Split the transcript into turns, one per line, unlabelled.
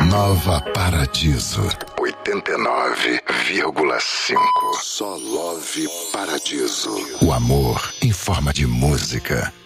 Nova Paradiso 89,5. Só Love Paradiso. O amor em forma de música.